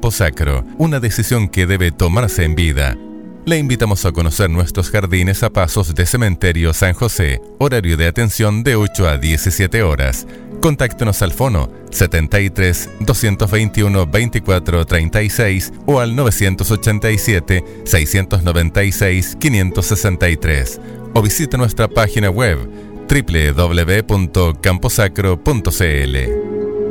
Campo Sacro, una decisión que debe tomarse en vida. Le invitamos a conocer nuestros jardines a pasos de Cementerio San José, horario de atención de 8 a 17 horas. Contáctenos al fono 73 221 24 36 o al 987 696 563 o visite nuestra página web www.camposacro.cl.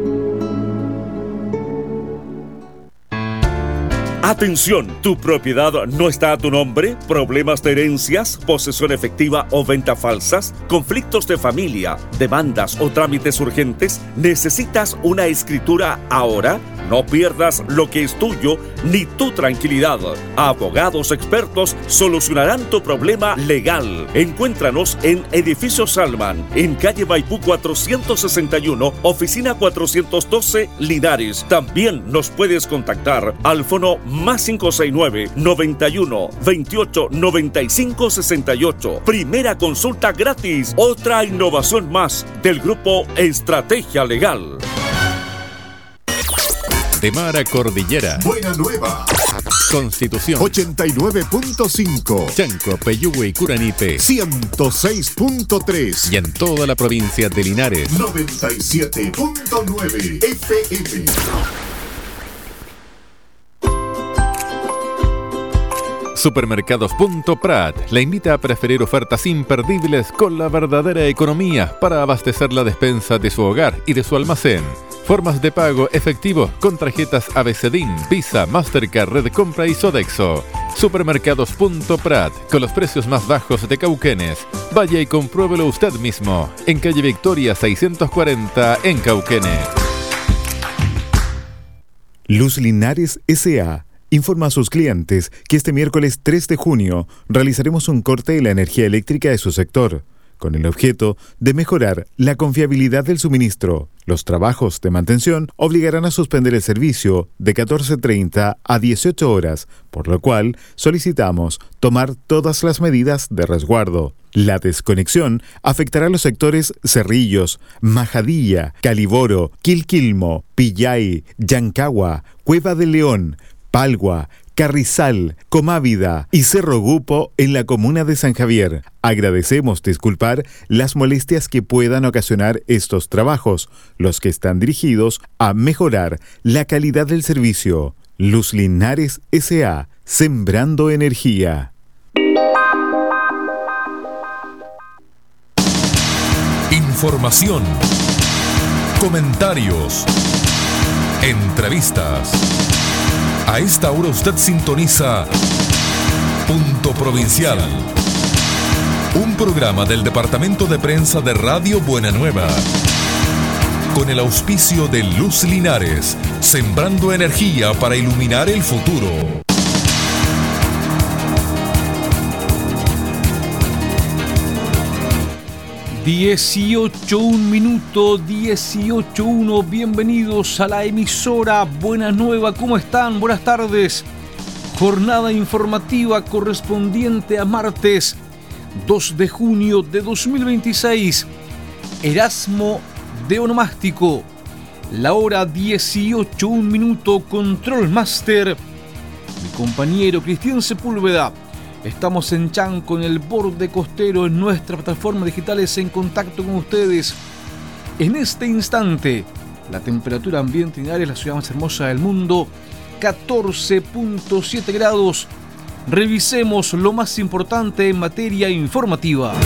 Atención, ¿tu propiedad no está a tu nombre? ¿Problemas de herencias, posesión efectiva o venta falsas? ¿Conflictos de familia, demandas o trámites urgentes? ¿Necesitas una escritura ahora? No pierdas lo que es tuyo ni tu tranquilidad. Abogados expertos solucionarán tu problema legal. Encuéntranos en Edificio Salman, en calle Maipú 461, oficina 412, Linares. También nos puedes contactar al fono más 569 91 28 95 68. Primera consulta gratis. Otra innovación más del grupo Estrategia Legal. De mar a cordillera. Buena Nueva. Constitución. 89.5. Chanco, Peyúgue y Curanipe. 106.3. Y en toda la provincia de Linares. 97.9 FM. Supermercados.prat le invita a preferir ofertas imperdibles con la verdadera economía para abastecer la despensa de su hogar y de su almacén. Formas de pago efectivo con tarjetas ABCDIN, Visa, Mastercard, Red Compra y Sodexo. Supermercados.prat, con los precios más bajos de Cauquenes. Vaya y compruébelo usted mismo, en calle Victoria 640 en Cauquenes. Luz Linares S.A. informa a sus clientes que este miércoles 3 de junio realizaremos un corte en la energía eléctrica de su sector, con el objeto de mejorar la confiabilidad del suministro. Los trabajos de mantención obligarán a suspender el servicio de 14:30 a 18 horas, por lo cual solicitamos tomar todas las medidas de resguardo. La desconexión afectará a los sectores Cerrillos, Majadilla, Caliboro, Quilquilmo, Pillay, Yancagua, Cueva del León, Palgua, Carrizal, Comávida y Cerro Gupo en la comuna de San Javier. Agradecemos disculpar las molestias que puedan ocasionar estos trabajos, los que están dirigidos a mejorar la calidad del servicio. Luz Linares S.A. Sembrando energía. Información, comentarios, entrevistas. A esta hora usted sintoniza Punto Provincial, un programa del Departamento de Prensa de Radio Buena Nueva, con el auspicio de Luz Linares, sembrando energía para iluminar el futuro. 18:01, bienvenidos a la emisora Buena Nueva. ¿Cómo están? Buenas tardes. Jornada informativa correspondiente a martes 2 de junio de 2026. Erasmo de Onomástico. La hora 18:01, Control Master. Mi compañero Cristian Sepúlveda. Estamos en Chanco, en el borde costero, en nuestras plataformas digitales, en contacto con ustedes. En este instante, la temperatura ambiente en Linares, la ciudad más hermosa del mundo, 14.7 grados. Revisemos lo más importante en materia informativa.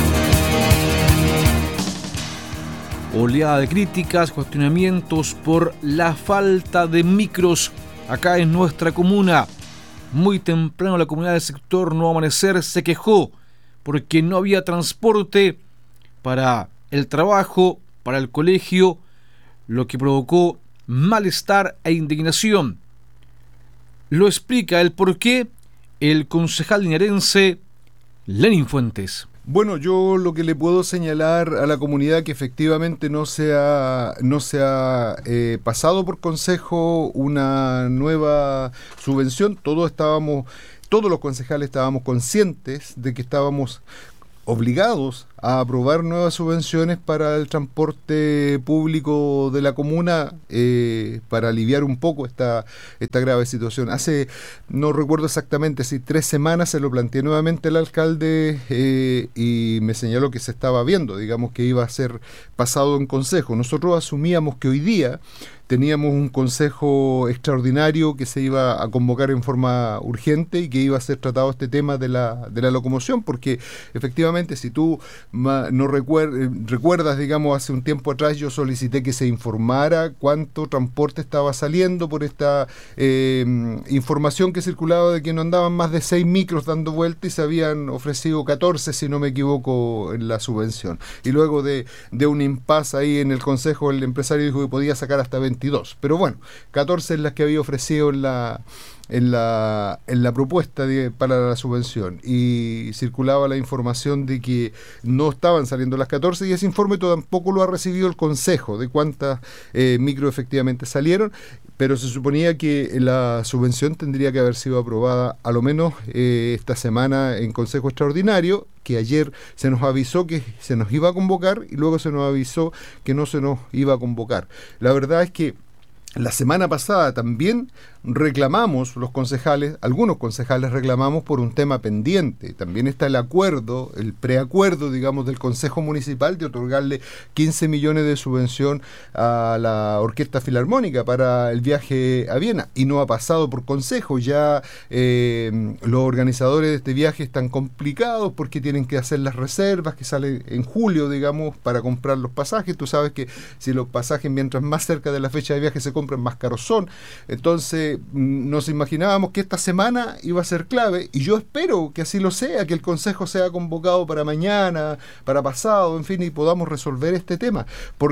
Oleada de críticas, cuestionamientos por la falta de micros acá en nuestra comuna. Muy temprano la comunidad del sector Nuevo Amanecer se quejó porque no había transporte para el trabajo, para el colegio, lo que provocó malestar e indignación. Lo explica el porqué el concejal linarense Lenin Fuentes. Bueno, yo lo que le puedo señalar a la comunidad que efectivamente no se ha pasado por consejo una nueva subvención. Todos los concejales estábamos conscientes de que estábamos obligados a aprobar nuevas subvenciones para el transporte público de la comuna para aliviar un poco esta grave situación. No recuerdo exactamente si 3 semanas se lo planteé nuevamente al alcalde y me señaló que se estaba viendo, digamos que iba a ser pasado en consejo. Nosotros asumíamos que hoy día teníamos un consejo extraordinario que se iba a convocar en forma urgente y que iba a ser tratado este tema de la locomoción, porque efectivamente si tú no recuerdas, digamos, hace un tiempo atrás yo solicité que se informara cuánto transporte estaba saliendo por esta información que circulaba de que no andaban más de 6 micros dando vuelta y se habían ofrecido 14, si no me equivoco, en la subvención. Y luego de un impasse ahí en el consejo, el empresario dijo que podía sacar hasta 22. Pero bueno, 14 es las que había ofrecido en la propuesta para la subvención, y circulaba la información de que no estaban saliendo las 14, y ese informe tampoco lo ha recibido el Consejo de cuántas micro efectivamente salieron, pero se suponía que la subvención tendría que haber sido aprobada a lo menos esta semana en Consejo Extraordinario, que ayer se nos avisó que se nos iba a convocar y luego se nos avisó que no se nos iba a convocar. La verdad es que la semana pasada también reclamamos los concejales, algunos concejales reclamamos por un tema pendiente. También está el acuerdo, el preacuerdo, digamos, del Consejo Municipal de otorgarle 15 millones de subvención a la Orquesta Filarmónica para el viaje a Viena, y no ha pasado por consejo. Ya los organizadores de este viaje están complicados porque tienen que hacer las reservas que salen en julio, digamos, para comprar los pasajes. Tú sabes que si los pasajes, mientras más cerca de la fecha de viaje se compran, más caros son. Entonces nos imaginábamos que esta semana iba a ser clave, y yo espero que así lo sea, que el Consejo sea convocado para mañana, para pasado, en fin, y podamos resolver este tema,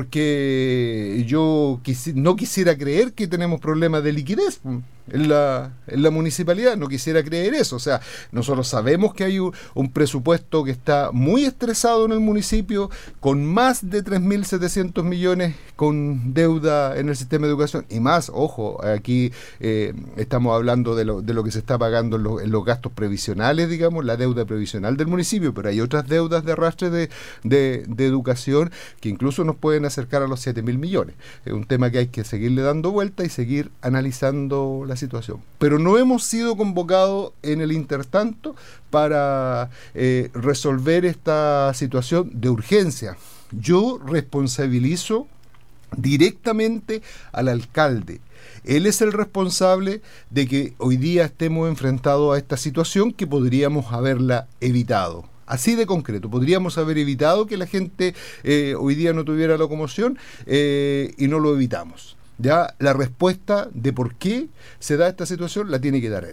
porque yo no quisiera creer que tenemos problemas de liquidez en la municipalidad, no quisiera creer eso. O sea, nosotros sabemos que hay un presupuesto que está muy estresado en el municipio, con más de 3.700 millones con deuda en el sistema de educación, y más, ojo, aquí estamos hablando de lo que se está pagando en los gastos previsionales, digamos, la deuda previsional del municipio, pero hay otras deudas de arrastre de educación que incluso nos pueden acercar a los 7.000 millones. Es un tema que hay que seguirle dando vuelta y seguir analizando la situación. Pero no hemos sido convocados en el intertanto para resolver esta situación de urgencia. Yo responsabilizo directamente al alcalde. Él es el responsable de que hoy día estemos enfrentados a esta situación que podríamos haberla evitado. Así de concreto, podríamos haber evitado que la gente hoy día no tuviera locomoción y no lo evitamos. Ya la respuesta de por qué se da esta situación la tiene que dar él.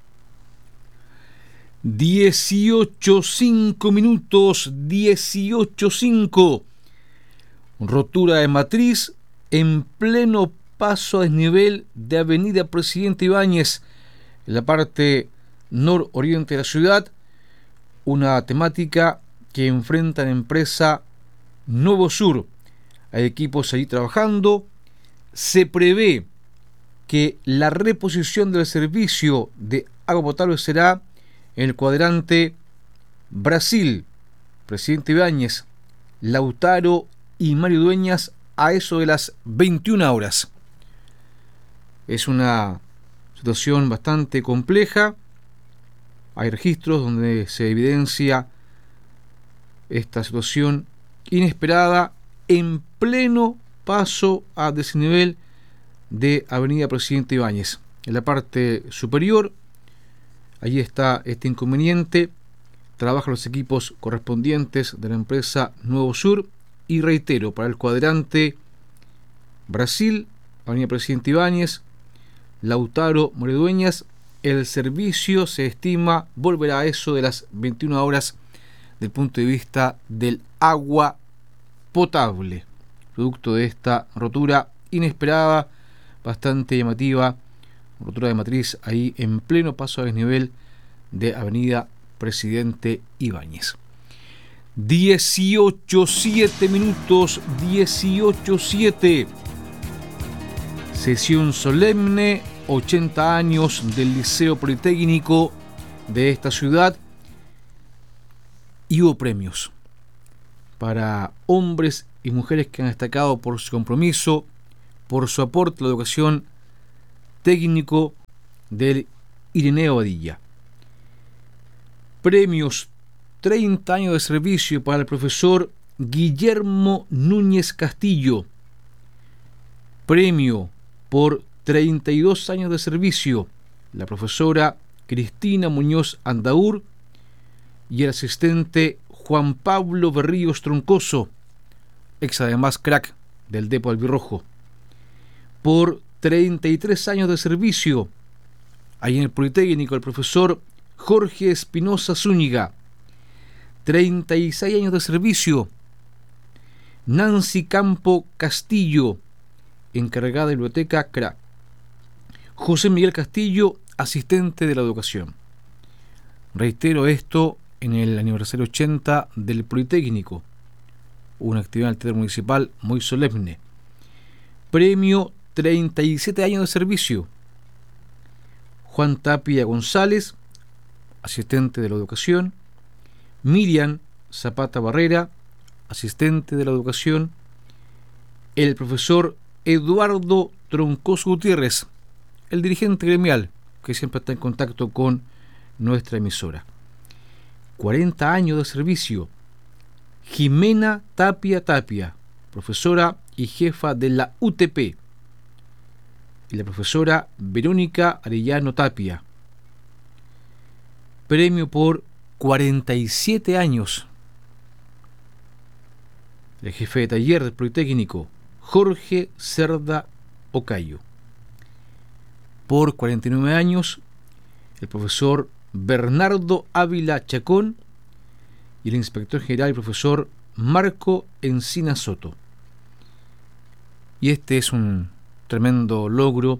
18:05 minutos, 18:05. Rotura de matriz en pleno paso a desnivel de Avenida Presidente Ibáñez, en la parte nororiente de la ciudad. Una temática que enfrenta la empresa Nuevo Sur. Hay equipos allí trabajando. Se prevé que la reposición del servicio de agua potable será en el cuadrante Brasil, Presidente Ibáñez, Lautaro y Mario Dueñas a eso de las 21 horas. Es una situación bastante compleja. Hay registros donde se evidencia esta situación inesperada en pleno paso a desnivel de Avenida Presidente Ibáñez. En la parte superior, allí está este inconveniente. Trabajan los equipos correspondientes de la empresa Nuevo Sur, y reitero, para el cuadrante Brasil, Avenida Presidente Ibáñez, Lautaro, Mario Dueñas, el servicio se estima volverá a eso de las 21 horas del punto de vista del agua potable, producto de esta rotura inesperada, bastante llamativa, rotura de matriz ahí en pleno paso a desnivel de Avenida Presidente Ibáñez. 18:07 minutos, 18:07. Sesión solemne, 80 años del Liceo Politécnico de esta ciudad. Y hubo premios para hombres y mujeres que han destacado por su compromiso, por su aporte a la educación técnico del Irineo Badilla. Premios: 30 años de servicio para el profesor Guillermo Núñez Castillo. Premio por 32 años de servicio, la profesora Cristina Muñoz Andaur y el asistente Juan Pablo Berríos Troncoso, ex además crack del Depo Albirrojo. Por 33 años de servicio, ahí en el Politécnico, el profesor Jorge Espinosa Zúñiga. 36 años de servicio, Nancy Campo Castillo, encargada de biblioteca crack. José Miguel Castillo, asistente de la educación. Reitero esto en el aniversario 80 del Politécnico, una actividad en el Teatro Municipal muy solemne. Premio: 37 años de servicio, Juan Tapia González, asistente de la educación. Miriam Zapata Barrera, asistente de la educación. El profesor Eduardo Troncoso Gutiérrez, el dirigente gremial que siempre está en contacto con nuestra emisora. 40 años de servicio, Jimena Tapia Tapia, profesora y jefa de la UTP. Y la profesora Verónica Arellano Tapia. Premio por 47 años, el jefe de taller del Politécnico, Jorge Cerda Ocayo. Por 49 años, el profesor Bernardo Ávila Chacón y el inspector general, el profesor Marco Encina Soto. Y este es un tremendo logro: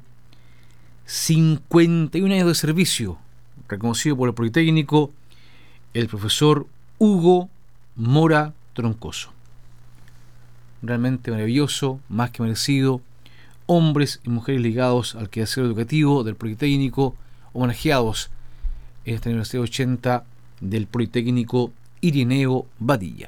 51 años de servicio, reconocido por el Politécnico, el profesor Hugo Mora Troncoso. Realmente maravilloso, más que merecido. Hombres y mujeres ligados al quehacer educativo del Politécnico, homenajeados en este aniversario 80 del Politécnico Irineo Badilla.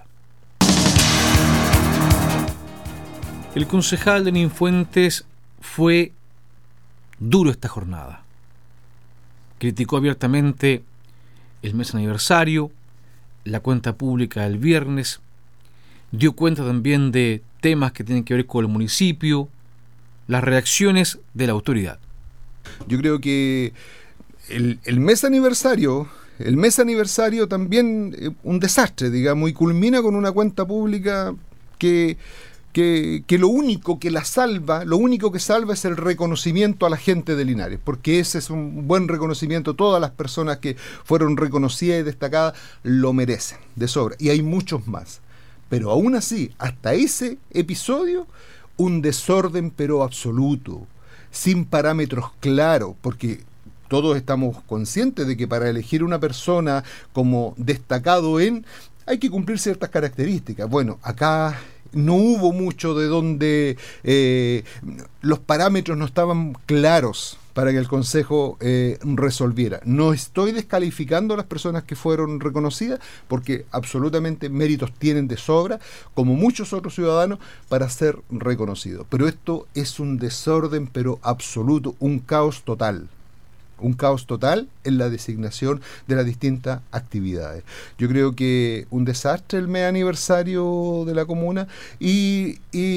El concejal Lenín Fuentes fue duro esta jornada. Criticó abiertamente el mes aniversario, la cuenta pública del viernes, dio cuenta también de temas que tienen que ver con el municipio, las reacciones de la autoridad. Yo creo que el mes aniversario también un desastre, digamos, y culmina con una cuenta pública que lo único que salva es el reconocimiento a la gente de Linares, porque ese es un buen reconocimiento. Todas las personas que fueron reconocidas y destacadas lo merecen de sobra, y hay muchos más. Pero aún así, hasta ese episodio, un desorden pero absoluto, sin parámetros claros, porque todos estamos conscientes de que para elegir una persona como destacado hay que cumplir ciertas características. Bueno, acá no hubo mucho de donde los parámetros no estaban claros para que el Consejo resolviera. No estoy descalificando a las personas que fueron reconocidas, porque absolutamente méritos tienen de sobra, como muchos otros ciudadanos, para ser reconocidos. Pero esto es un desorden pero absoluto, un caos total. Un caos total en la designación de las distintas actividades. Yo creo que un desastre el mes aniversario de la comuna, y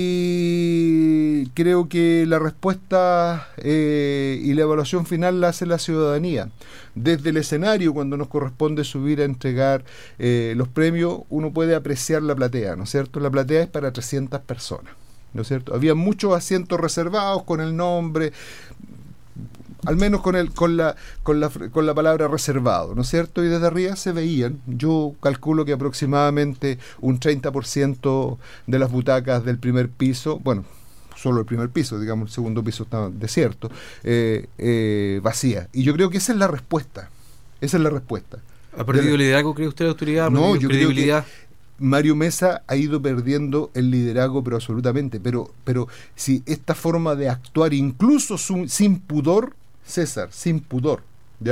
creo que la respuesta y la evaluación final la hace la ciudadanía. Desde el escenario, cuando nos corresponde subir a entregar los premios, uno puede apreciar la platea, ¿no es cierto? La platea es para 300 personas, ¿no es cierto? Había muchos asientos reservados con el nombre, al menos con la palabra reservado, ¿no es cierto? Y desde arriba se veían, yo calculo que aproximadamente un 30% de las butacas del primer piso, bueno, solo el primer piso, digamos, el segundo piso estaba desierto, vacía. Y yo creo que esa es la respuesta. ¿Ha perdido el liderazgo, cree usted, la autoridad? No, yo creo que Mario Mesa ha ido perdiendo el liderazgo, pero absolutamente. Pero si esta forma de actuar, incluso sin pudor, César, sin pudor, ¿ya?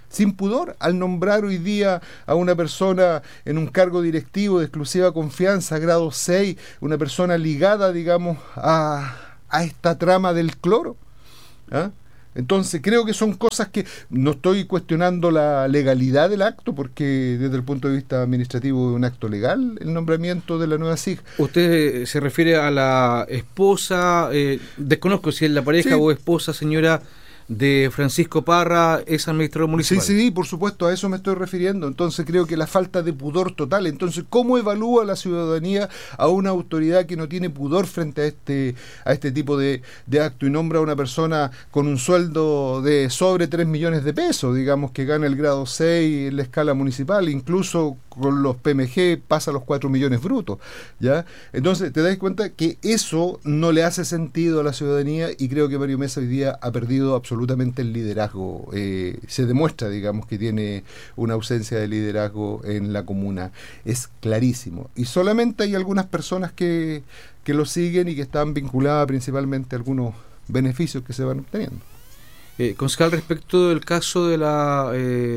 sin pudor, al nombrar hoy día a una persona en un cargo directivo de exclusiva confianza, grado 6, una persona ligada, digamos, a esta trama del cloro. ¿Ah? Entonces creo que son cosas que no estoy cuestionando la legalidad del acto, porque desde el punto de vista administrativo es un acto legal el nombramiento de la nueva SIG. ¿Usted se refiere a la esposa, desconozco si es la pareja o esposa, señora, de Francisco Parra, es administrador municipal? Sí, por supuesto, a eso me estoy refiriendo. Entonces creo que la falta de pudor total. Entonces, ¿cómo evalúa la ciudadanía a una autoridad que no tiene pudor frente a este tipo de acto y nombra a una persona con un sueldo de sobre 3 millones de pesos, digamos, que gana el grado 6 en la escala municipal, incluso con los PMG pasa los 4 millones brutos, ¿ya? Entonces te das cuenta que eso no le hace sentido a la ciudadanía, y creo que Mario Mesa hoy día ha perdido absolutamente el liderazgo. Se demuestra, digamos, que tiene una ausencia de liderazgo en la comuna, es clarísimo, y solamente hay algunas personas que lo siguen y que están vinculadas principalmente a algunos beneficios que se van obteniendo. Concejal, respecto del caso de la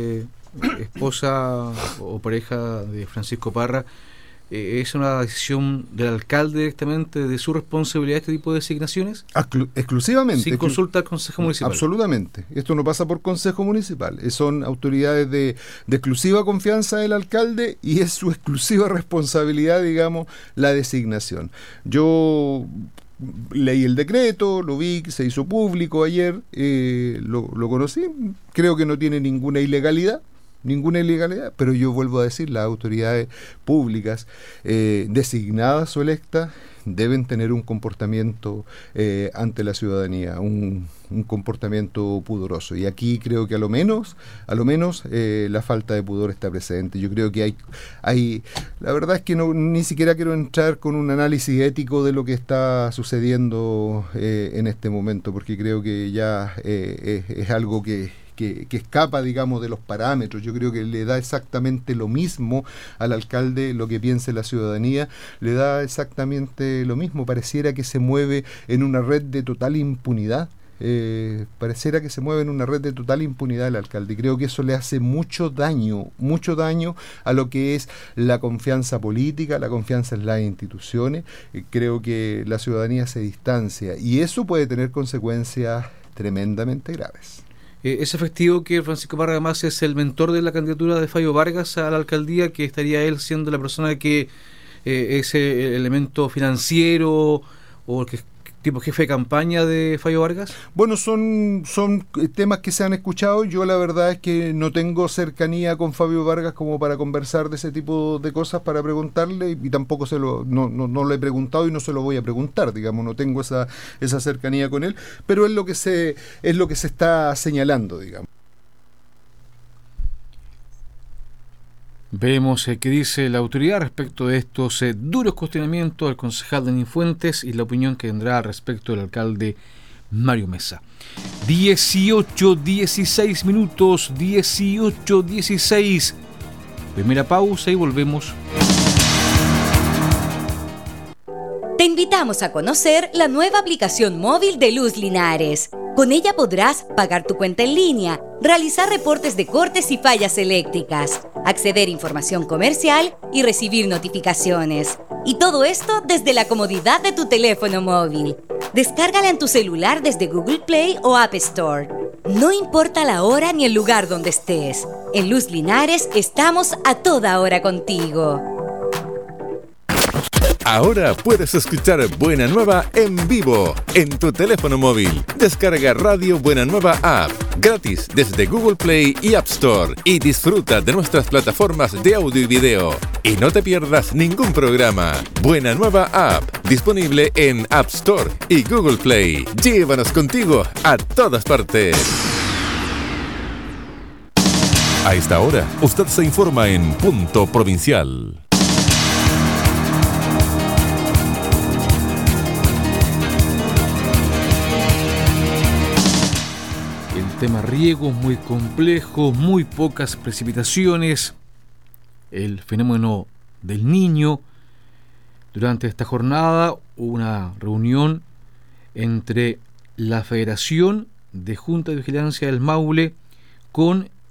esposa o pareja de Francisco Parra, ¿es una decisión del alcalde directamente, de su responsabilidad este tipo de designaciones? Exclusivamente. Sin consulta al Consejo Municipal. Absolutamente. Esto no pasa por Consejo Municipal. Son autoridades de exclusiva confianza del alcalde, y es su exclusiva responsabilidad, digamos, la designación. Yo leí el decreto, lo vi, se hizo público ayer, lo conocí, creo que no tiene ninguna ilegalidad, pero yo vuelvo a decir, las autoridades públicas designadas o electas deben tener un comportamiento ante la ciudadanía, un comportamiento pudoroso, y aquí creo que a lo menos la falta de pudor está presente. Yo creo que hay la verdad es que ni siquiera quiero entrar con un análisis ético de lo que está sucediendo en este momento, porque creo que ya es algo que escapa, digamos, de los parámetros. Yo creo que le da exactamente lo mismo al alcalde lo que piense la ciudadanía, le da exactamente lo mismo. Pareciera que se mueve en una red de total impunidad. El alcalde. Creo que eso le hace mucho daño a lo que es la confianza política, la confianza en las instituciones. Creo que la ciudadanía se distancia, y eso puede tener consecuencias tremendamente graves. ¿Es efectivo que Francisco Parra además es el mentor de la candidatura de Fabio Vargas a la alcaldía, que estaría él siendo la persona que es el elemento financiero o que tipo jefe de campaña de Fabio Vargas? Bueno, son temas que se han escuchado. Yo la verdad es que no tengo cercanía con Fabio Vargas como para conversar de ese tipo de cosas, para preguntarle, y tampoco no lo he preguntado y no se lo voy a preguntar, digamos, no tengo esa cercanía con él, pero es lo que se está señalando, digamos. Vemos qué dice la autoridad respecto de estos duros cuestionamientos al concejal Denis Fuentes y la opinión que tendrá respecto del alcalde Mario Mesa. 18:16 minutos, 18:16. Primera pausa y volvemos. Te invitamos a conocer la nueva aplicación móvil de Luz Linares. Con ella podrás pagar tu cuenta en línea, realizar reportes de cortes y fallas eléctricas, acceder a información comercial y recibir notificaciones. Y todo esto desde la comodidad de tu teléfono móvil. Descárgala en tu celular desde Google Play o App Store. No importa la hora ni el lugar donde estés. En Luz Linares estamos a toda hora contigo. Ahora puedes escuchar Buena Nueva en vivo en tu teléfono móvil. Descarga Radio Buena Nueva App gratis desde Google Play y App Store y disfruta de nuestras plataformas de audio y video. Y no te pierdas ningún programa. Buena Nueva App, disponible en App Store y Google Play. Llévanos contigo a todas partes. A esta hora, usted se informa en Punto Provincial. Tema riegos muy complejos, muy pocas precipitaciones, el fenómeno del Niño. Durante esta jornada hubo una reunión entre la Federación de Junta de Vigilancia del Maule con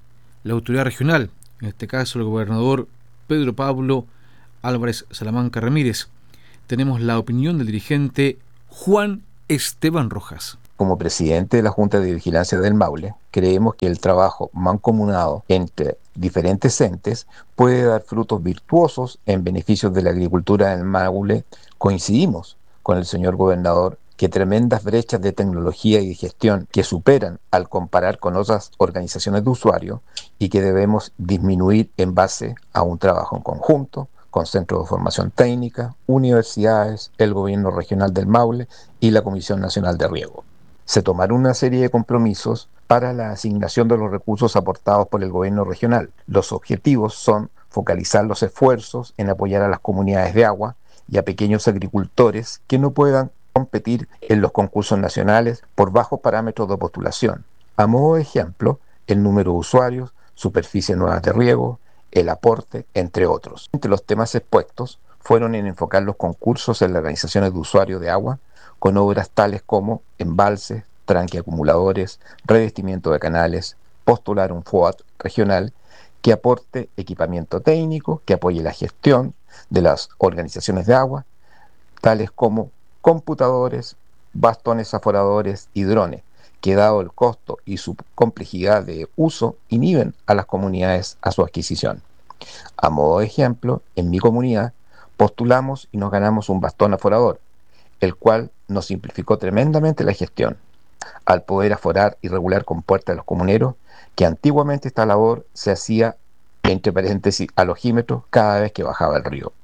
la autoridad regional, en este caso el gobernador Pedro Pablo Álvarez Salamanca Ramírez. Tenemos la opinión del dirigente Juan Esteban Rojas. Como presidente de la Junta de Vigilancia del Maule, creemos que el trabajo mancomunado entre diferentes entes puede dar frutos virtuosos en beneficio de la agricultura del Maule. Coincidimos con el señor gobernador que tremendas brechas de tecnología y de gestión que superan al comparar con otras organizaciones de usuarios y que debemos disminuir en base a un trabajo en conjunto con centros de formación técnica, universidades, el gobierno regional del Maule y la Comisión Nacional de Riego. Se tomaron una serie de compromisos para la asignación de los recursos aportados por el gobierno regional. Los objetivos son focalizar los esfuerzos en apoyar a las comunidades de agua y a pequeños agricultores que no puedan competir en los concursos nacionales por bajos parámetros de postulación. A modo de ejemplo, el número de usuarios, superficies nuevas de riego, el aporte, entre otros. Entre los temas expuestos fueron en enfocar los concursos en las organizaciones de usuarios de agua, con obras tales como embalses, tranquiacumuladores, revestimiento de canales, postular un FOAT regional que aporte equipamiento técnico, que apoye la gestión de las organizaciones de agua, tales como computadores, bastones aforadores y drones, que dado el costo y su complejidad de uso, inhiben a las comunidades a su adquisición. A modo de ejemplo, en mi comunidad postulamos y nos ganamos un bastón aforador, el cual nos simplificó tremendamente la gestión, al poder aforar y regular con puertas de los comuneros, que antiguamente esta labor se hacía, entre paréntesis, al ojímetro cada vez que bajaba el río.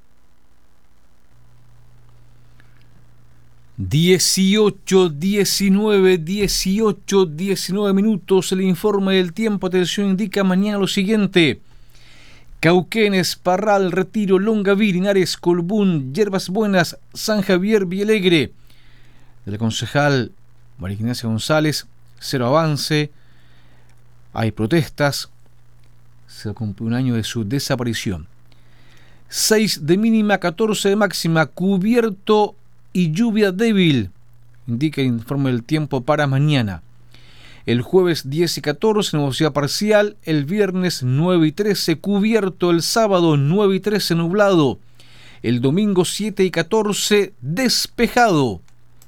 19 minutos. El informe del tiempo. Atención, indica mañana lo siguiente: Cauquenes, Parral, Retiro, Longaví, Linares, Colbún, Yerbas Buenas, San Javier, Villalegre. Del concejal María Ignacia González, cero avance. Hay protestas. Se cumple un año de su desaparición. 6 de mínima, 14 de máxima, cubierto y lluvia débil, indica el informe del tiempo para mañana. El jueves 10 y 14 nubosidad parcial, el viernes 9 y 13 cubierto, el sábado 9 y 13 nublado, el domingo 7 y 14 despejado.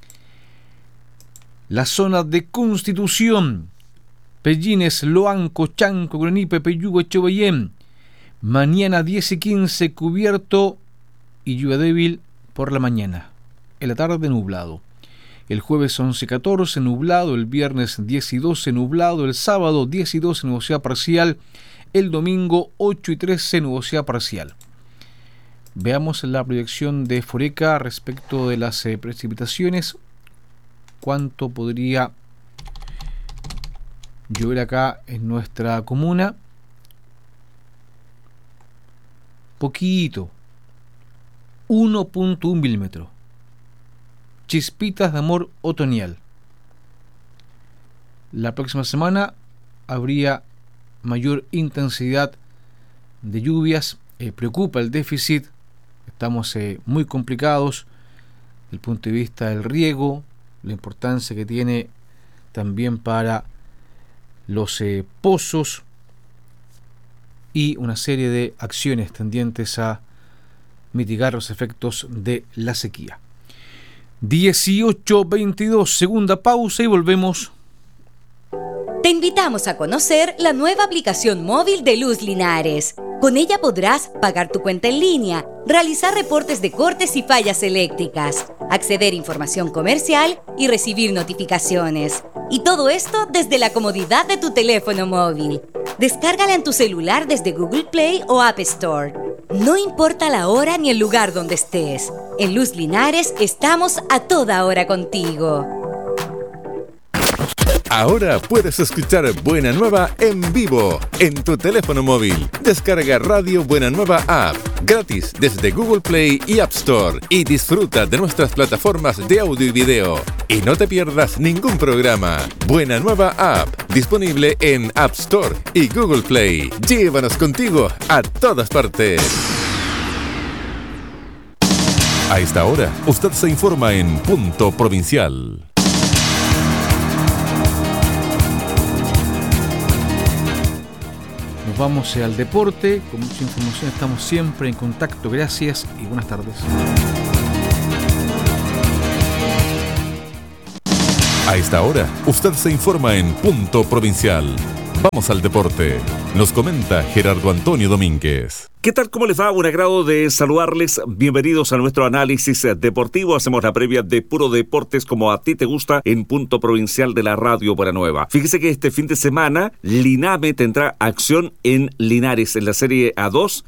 La zona de Constitución, Pellines, Loanco, Chanco, Granipe, Peyugo, Echevallén, mañana 10 y 15 cubierto y lluvia débil por la mañana. En la tarde nublado. El jueves 11 y 14 nublado, el viernes 10 y 12 nublado, el sábado 10 y 12 nubosidad parcial, el domingo 8 y 13 nubosidad parcial. Veamos la proyección de Foreca respecto de las precipitaciones. ¿Cuánto podría llover acá en nuestra comuna? Poquito. 1.1 milímetros. Chispitas de amor otoñal. La próxima semana habría mayor intensidad de lluvias. Preocupa el déficit. Estamos muy complicados desde el punto de vista del riego, la importancia que tiene también para los pozos y una serie de acciones tendientes a mitigar los efectos de la sequía. 18:22, segunda pausa y volvemos. Te invitamos a conocer la nueva aplicación móvil de Luz Linares. Con ella podrás pagar tu cuenta en línea, realizar reportes de cortes y fallas eléctricas, acceder a información comercial y recibir notificaciones. Y todo esto desde la comodidad de tu teléfono móvil. Descárgala en tu celular desde Google Play o App Store. No importa la hora ni el lugar donde estés. En Luz Linares estamos a toda hora contigo. Ahora puedes escuchar Buena Nueva en vivo en tu teléfono móvil. Descarga Radio Buena Nueva App gratis desde Google Play y App Store y disfruta de nuestras plataformas de audio y video. Y no te pierdas ningún programa. Buena Nueva App, disponible en App Store y Google Play. Llévanos contigo a todas partes. A esta hora, usted se informa en Punto Provincial. vamos al deporte, con mucha información, estamos siempre en contacto. Gracias y buenas tardes. A esta hora, usted se informa en Punto Provincial. Vamos al deporte. Nos comenta Gerardo Antonio Domínguez. ¿Qué tal? ¿Cómo les va? Un agrado de saludarles. Bienvenidos a nuestro análisis deportivo. Hacemos la previa de Puro Deportes como a ti te gusta en Punto Provincial de la Radio Buena Nueva. Fíjese que este fin de semana Liname tendrá acción en Linares en la Serie A2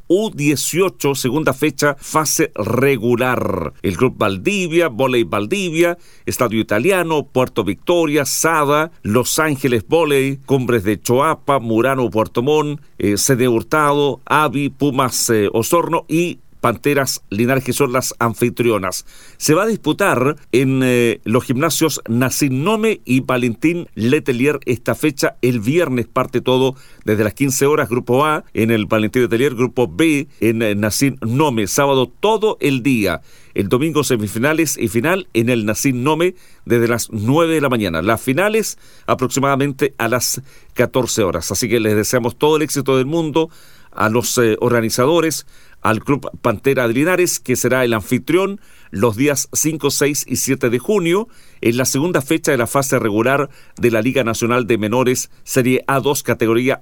U18, segunda fecha, fase regular. El Club Valdivia, Voley Valdivia, Estadio Italiano, Puerto Victoria, Sada, Los Ángeles Voley, Cumbres de Choapa, Murano Puerto Montt, CD Hurtado, Avi, Puma Osorno y Panteras Linares, que son las anfitrionas. Se va a disputar en los gimnasios Nacín Nome y Valentín Letelier esta fecha. El viernes parte todo desde las 15 horas, grupo A en el Valentín Letelier, grupo B en Nacín Nome. Sábado todo el día. El domingo semifinales y final en el Nacín Nome desde las 9 de la mañana. Las finales aproximadamente a las 14 horas. Así que les deseamos todo el éxito del mundo a los organizadores, al Club Pantera de Linares, que será el anfitrión los días 5, 6 y 7 de junio, en la segunda fecha de la fase regular de la Liga Nacional de Menores, Serie A2, categoría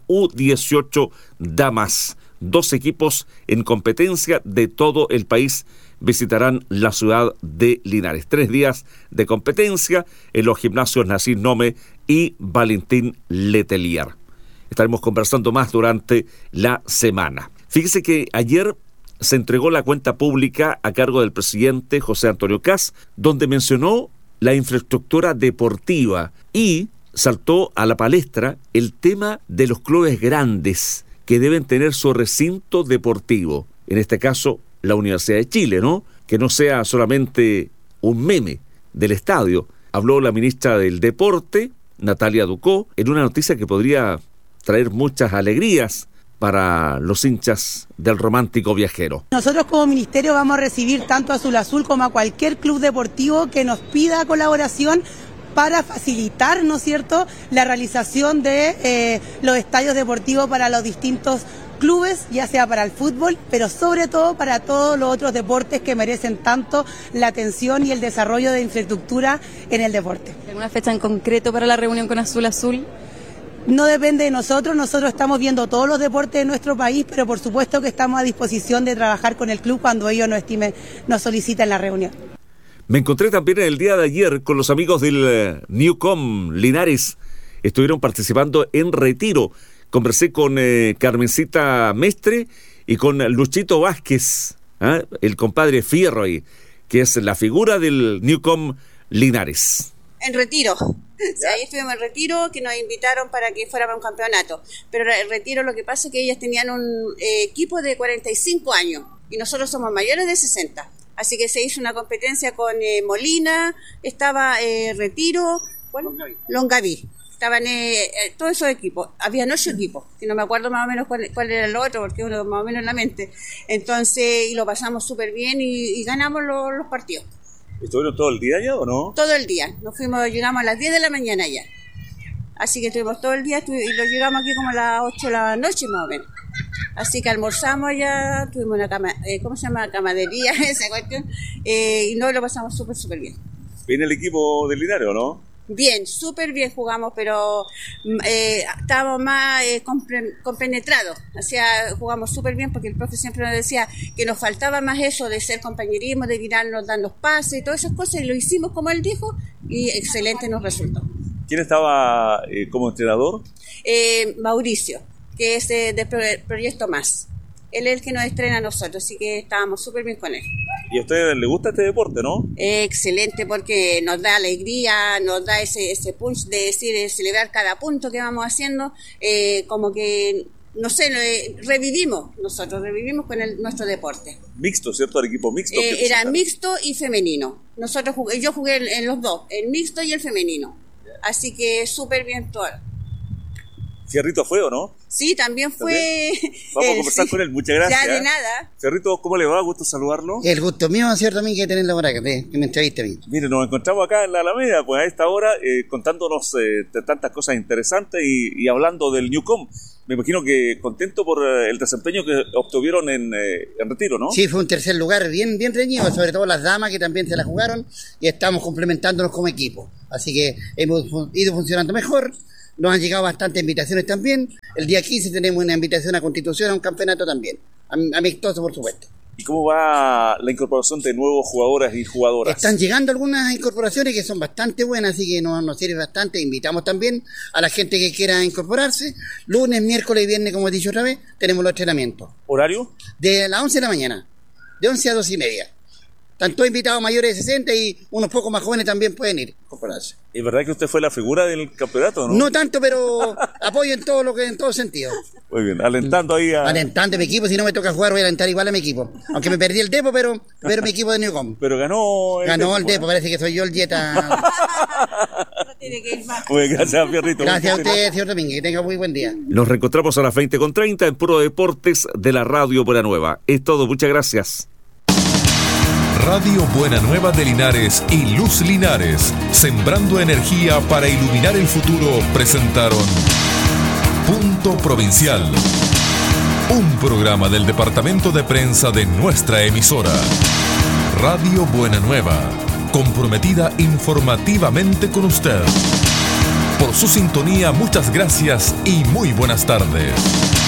U18 Damas. 2 equipos en competencia de todo el país visitarán la ciudad de Linares. 3 días de competencia en los gimnasios Nacín Nome y Valentín Letelier. Estaremos conversando más durante la semana. Fíjese que ayer se entregó la cuenta pública a cargo del presidente José Antonio Kast, donde mencionó la infraestructura deportiva y saltó a la palestra el tema de los clubes grandes que deben tener su recinto deportivo. En este caso, la Universidad de Chile, ¿no? Que no sea solamente un meme del estadio. Habló la ministra del Deporte, Natalia Ducó, en una noticia que podría traer muchas alegrías para los hinchas del romántico viajero. Nosotros como ministerio vamos a recibir tanto a Azul Azul como a cualquier club deportivo que nos pida colaboración para facilitar, ¿no es cierto?, la realización de los estadios deportivos para los distintos clubes, ya sea para el fútbol, pero sobre todo para todos los otros deportes que merecen tanto la atención y el desarrollo de infraestructura en el deporte. ¿Alguna fecha en concreto para la reunión con Azul Azul? No depende de nosotros estamos viendo todos los deportes de nuestro país, pero por supuesto que estamos a disposición de trabajar con el club cuando ellos nos soliciten la reunión. Me encontré también el día de ayer con los amigos del Newcom Linares. Estuvieron participando en retiro. Conversé con Carmencita Mestre y con Luchito Vázquez, el compadre Fierro ahí, que es la figura del Newcom Linares. En retiro. Sí, ahí estuvimos en retiro, que nos invitaron para que fuéramos a un campeonato. Pero el retiro, lo que pasa es que ellas tenían un equipo de 45 años y nosotros somos mayores de 60. Así que se hizo una competencia con Molina, estaba Retiro, bueno, Longaví. Estaban todos esos equipos. Habían 8 equipos, que no me acuerdo más o menos cuál era el otro, porque uno más o menos en la mente. Entonces, y lo pasamos súper bien y ganamos los partidos. ¿Estuvieron todo el día ya o no? Todo el día. Llegamos a las 10 de la mañana ya. Así que estuvimos todo el día y lo llegamos aquí como a las 8 de la noche más o menos. Así que almorzamos allá, tuvimos una camadería, esa cuestión, y nos lo pasamos súper bien. ¿Viene el equipo del Linares o no? Bien, súper bien jugamos, pero estábamos más compenetrados. O sea, jugamos súper bien porque el profe siempre nos decía que nos faltaba más eso de ser compañerismo, de tirarnos, dar los pases y todas esas cosas, y lo hicimos como él dijo, y excelente nos resultó. ¿Quién estaba como entrenador? Mauricio, que es de Proyecto Más. Él es el que nos estrena a nosotros, así que estábamos súper bien con él. ¿Y a ustedes les gusta este deporte, no? Excelente, porque nos da alegría, nos da ese punch de decir, de celebrar cada punto que vamos haciendo, como que, no sé, revivimos con nuestro deporte. Mixto, ¿cierto? El equipo mixto. Era mixto y femenino. Yo jugué en los dos, el mixto y el femenino. Así que súper bien todo. ¿Fierrito fue o no? Sí, también fue. Vamos a conversar con él, muchas gracias. Ya, de nada. Fierrito, ¿cómo le va? Gusto saludarlo. El gusto mío, cierto, también que tenerlo por acá, que me entreviste a mí. Mire, nos encontramos acá en la Alameda, pues a esta hora, contándonos de tantas cosas interesantes y hablando del Newcom. Me imagino que contento por el desempeño que obtuvieron en Retiro, ¿no? Sí, fue un tercer lugar bien reñido, sobre todo las damas que también se la jugaron y estamos complementándonos como equipo. Así que hemos ido funcionando mejor, nos han llegado bastantes invitaciones también. El día 15 tenemos una invitación a Constitución, a un campeonato también, amistoso por supuesto. ¿Y cómo va la incorporación de nuevos jugadores y jugadoras? Están llegando algunas incorporaciones que son bastante buenas, así que nos sirve bastante. Invitamos también a la gente que quiera incorporarse. Lunes, miércoles y viernes, como he dicho otra vez, tenemos los entrenamientos. ¿Horario? De las 11 de la mañana, de 11 a 2 y media. Están todos invitados mayores de 60 y unos pocos más jóvenes también pueden ir a incorporarse. ¿Es verdad que usted fue la figura del campeonato, no? No tanto, pero apoyo en todo sentido. Muy bien, alentando ahí a... Alentando a mi equipo, si no me toca jugar voy a alentar igual a mi equipo. Aunque me perdí el Depo, pero mi equipo de Newcom. Pero ganó el Depo, parece que soy yo el Jetta. Tiene que ir más. Muy bien, gracias, Fierrito. Gracias a usted, señor Domínguez, que tenga muy buen día. Nos reencontramos a las 20:30 en Puro Deportes de la Radio Buena Nueva. Es todo, muchas gracias. Radio Buena Nueva de Linares y Luz Linares, sembrando energía para iluminar el futuro, presentaron Punto Provincial, un programa del departamento de prensa de nuestra emisora. Radio Buena Nueva, comprometida informativamente con usted. Por su sintonía, muchas gracias y muy buenas tardes.